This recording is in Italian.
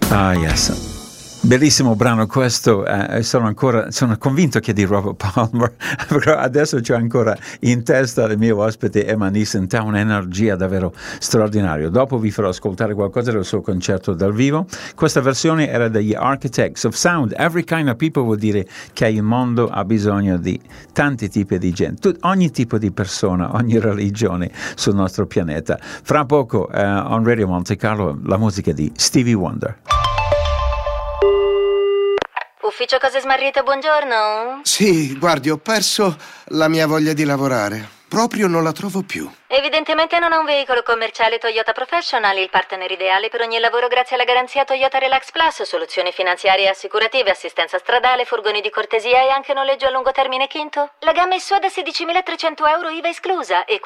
Ah, yes. Bellissimo brano questo, sono convinto che è di Robert Palmer, però adesso c'ho ancora in testa il mio ospite Emma Neeson, ha un'energia davvero straordinaria. Dopo vi farò ascoltare qualcosa del suo concerto dal vivo. Questa versione era degli Architects of Sound. Every kind of people vuol dire che il mondo ha bisogno di tanti tipi di gente, ogni tipo di persona, ogni religione sul nostro pianeta. Fra poco on Radio Monte Carlo la musica di Stevie Wonder. Ufficio cose smarrite, buongiorno. Sì, guardi, ho perso la mia voglia di lavorare. Proprio non la trovo più. Evidentemente non ha un veicolo commerciale Toyota Professional, il partner ideale per ogni lavoro grazie alla garanzia Toyota Relax Plus, soluzioni finanziarie e assicurative, assistenza stradale, furgoni di cortesia e anche noleggio a lungo termine Quinto. La gamma è sua da 16.300 euro IVA esclusa e